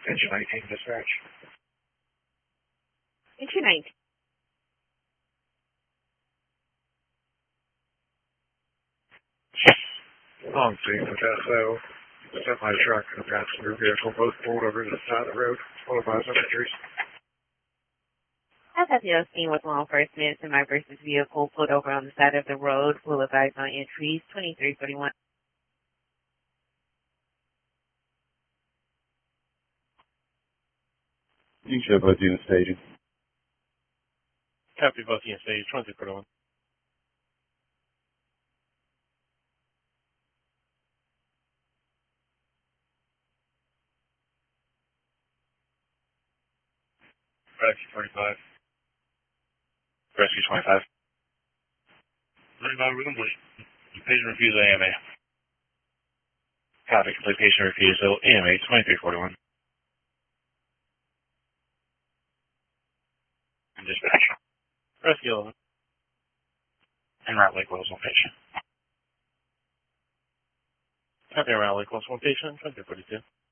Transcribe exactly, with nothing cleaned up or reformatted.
Engine nineteen, dispatch. Engine nineteen. On scene with S O. Semi-truck and a passenger vehicle both pulled over to the side of the road, followed by some injuries. As at the scene with law enforcement, semi versus vehicle pulled over on the side of the road. Will advise on entries twenty-three forty-one. You should both units staging. Copy, both units stage twenty-three forty-one. Rescue twenty-five. Rescue twenty-five. thirty-five, complete. Patient refusal A M A. Copy, complete patient refusal A M A twenty-three forty-one. And dispatch. Rescue eleven. En route Lake Wells, one patient. Copy, around Lake Wells, one patient, twenty-three forty-two.